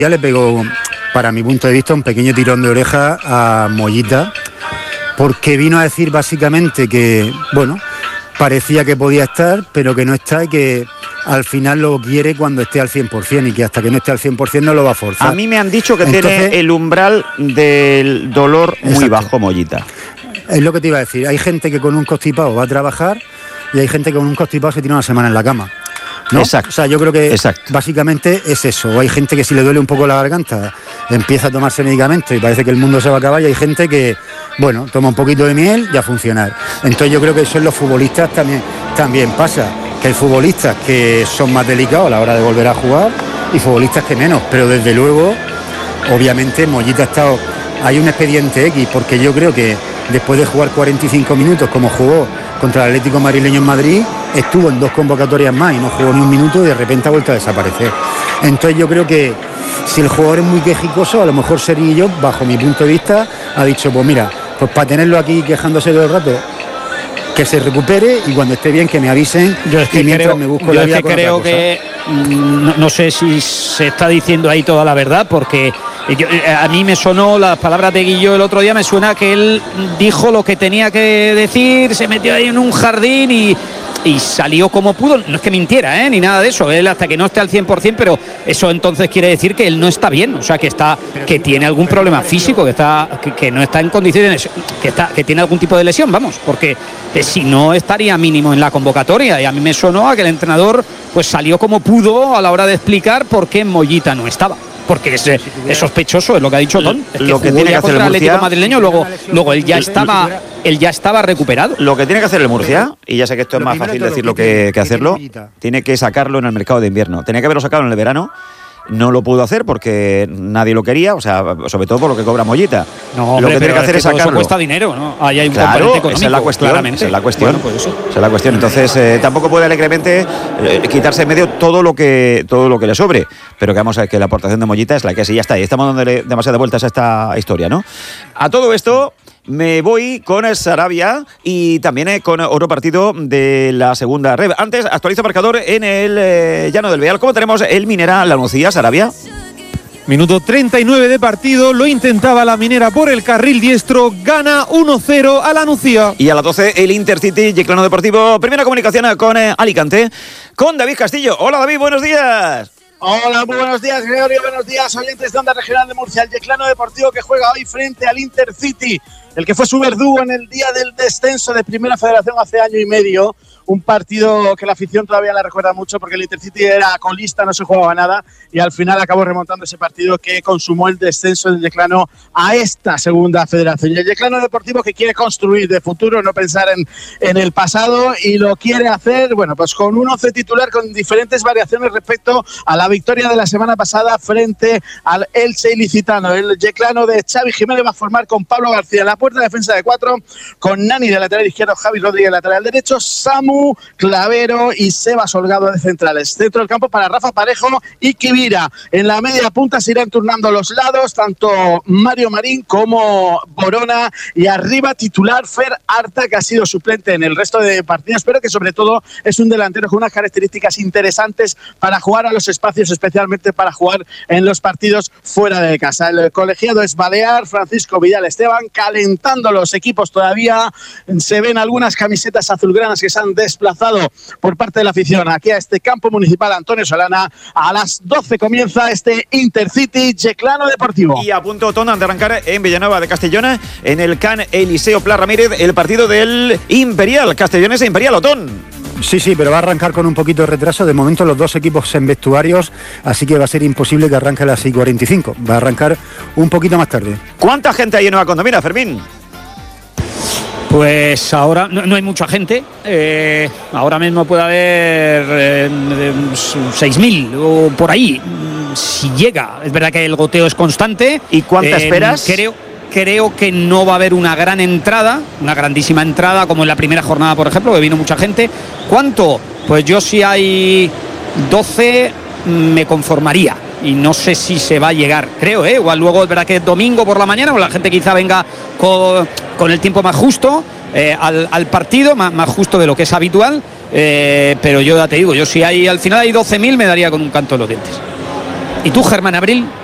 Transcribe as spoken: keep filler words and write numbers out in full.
Ya le pegó, para mi punto de vista, un pequeño tirón de oreja a Mollita, porque vino a decir básicamente que, bueno, parecía que podía estar, pero que no está y que al final lo quiere cuando esté al cien por ciento y que hasta que no esté al cien por ciento no lo va a forzar. A mí me han dicho que Entonces, tiene el umbral del dolor muy exacto. bajo, Mollita. Es lo que te iba a decir, hay gente que con un constipado va a trabajar y hay gente que con un constipado se tira una semana en la cama, ¿no? Exacto. O sea, yo creo que Exacto. básicamente es eso. Hay gente que si le duele un poco la garganta empieza a tomarse medicamentos y parece que el mundo se va a acabar, y hay gente que, bueno, toma un poquito de miel y a funcionar. Entonces yo creo que eso en los futbolistas también, también pasa, que hay futbolistas que son más delicados a la hora de volver a jugar y futbolistas que menos, pero desde luego, obviamente Mollita ha estado, hay un expediente X, porque yo creo que después de jugar cuarenta y cinco minutos como jugó contra el Atlético madrileño en Madrid, estuvo en dos convocatorias más y no jugó ni un minuto y de repente ha vuelto a desaparecer. Entonces yo creo que si el jugador es muy quejicoso, a lo mejor Serguillo, bajo mi punto de vista, ha dicho, pues mira, pues para tenerlo aquí quejándose todo el rato, que se recupere y cuando esté bien que me avisen. Yo es que y mientras creo, me busco yo la es vida que con creo otra cosa. que no, no sé si se está diciendo ahí toda la verdad, porque yo, a mí me sonó las palabras de Guillo el otro día, me suena que él dijo lo que tenía que decir, se metió ahí en un jardín y y salió como pudo. No es que mintiera, ¿eh? Ni nada de eso, él hasta que no esté al cien por ciento, pero eso entonces quiere decir que él no está bien, o sea, que está, que tiene algún problema físico, que está, que, que no está en condiciones, que está, que tiene algún tipo de lesión, vamos, porque eh, si no estaría mínimo en la convocatoria. Y a mí me sonó a que el entrenador pues salió como pudo a la hora de explicar por qué Mollita no estaba. Porque es, es sospechoso, es lo que ha dicho Ton. Es que lo que jugó tiene que ya hacer contra el el Atlético Murcia, madrileño, luego, luego él ya estaba, él ya estaba recuperado. Lo que tiene que hacer el Murcia, y ya sé que esto es Lo más primero fácil todo, decirlo que que, tiene- que que hacerlo, tiene Mollita. tiene que sacarlo en el mercado de invierno. Tenía que haberlo sacado en el verano. No lo pudo hacer porque nadie lo quería, o sea, sobre todo por lo que cobra Mollita. No, lo hombre, que tiene pero que hacer es todo eso sacarlo. cuesta dinero, ¿no? Ahí hay un Claro, componente económico, esa es la cuestión, claramente. esa es la cuestión, Bueno, pues eso. esa es la cuestión. Entonces eh, tampoco puede alegremente eh, quitarse en medio todo lo que todo lo que le sobre, pero que vamos a ver que la aportación de Mollita es la que es y ya está. Y estamos dándole demasiadas vueltas a esta historia, ¿no? A todo esto me voy con Sarabia y también eh, con otro partido de la segunda red. Antes, actualizo marcador en el eh, Llano del Beal. ¿Cómo tenemos el Minera La Nucía, Sarabia? Minuto treinta y nueve de partido, lo intentaba la Minera por el carril diestro, gana uno cero a la Nucía. Y a las doce el Intercity Yeclano Deportivo. Primera comunicación con eh, Alicante, con David Castillo. Hola David, buenos días. Hola, muy buenos días, Gregorio, buenos días, oyentes de Onda Regional de Murcia. El Yeclano Deportivo que juega hoy frente al Intercity, el que fue su verdugo en el día del descenso de Primera Federación hace año y medio. Un partido que la afición todavía la recuerda mucho porque el Intercity era colista, no se jugaba nada y al final acabó remontando ese partido que consumó el descenso del Yeclano a esta segunda federación. Y el Yeclano Deportivo que quiere construir de futuro, no pensar en, en el pasado, y lo quiere hacer, bueno, pues con un once titular con diferentes variaciones respecto a la victoria de la semana pasada frente al Elche Ilicitano. El Yeclano de Xavi Jiménez va a formar con Pablo García en la puerta, defensa de cuatro, con Nani de lateral izquierdo, Javi Rodríguez lateral derecho, Samu Clavero y Sebas Holgado de centrales. Centro del campo para Rafa Parejo y Kibira. En la media punta se irán turnando los lados, tanto Mario Marín como Borona, y arriba titular Fer Arta, que ha sido suplente en el resto de partidos, pero que sobre todo es un delantero con unas características interesantes para jugar a los espacios, especialmente para jugar en los partidos fuera de casa. El colegiado es balear, Francisco Vidal Esteban, calentando los equipos todavía. Se ven algunas camisetas azulgranas que se han desplazado por parte de la afición aquí a este campo municipal Antonio Solana. A las doce comienza este Intercity Yeclano Deportivo. Y a punto Tona de arrancar en Villanueva de Castellón, en el Can Eliseo Pla Ramírez, el partido del Imperial, Castellones e Imperial, Otón. Sí, sí, pero va a arrancar con un poquito de retraso. De momento los dos equipos en vestuarios, así que va a ser imposible que arranque a las seis cuarenta y cinco. Va a arrancar un poquito más tarde. ¿Cuánta gente hay en Nueva Condomina, Fermín? Pues ahora no, no hay mucha gente. Eh, ahora mismo puede haber eh, seis mil o por ahí, si llega. Es verdad que el goteo es constante. ¿Y cuánta Eh, esperas? Creo, creo que no va a haber una gran entrada, una grandísima entrada como en la primera jornada, por ejemplo, que vino mucha gente. ¿Cuánto? Pues yo si hay doce me conformaría. Y no sé si se va a llegar, creo, ¿eh? Igual luego es verdad que es domingo por la mañana, o la gente quizá venga con, con el tiempo más justo eh, al, al partido, más, más justo de lo que es habitual, eh, pero yo ya te digo, yo si hay al final hay doce mil me daría con un canto en los dientes. ¿Y tú, Germán Abril?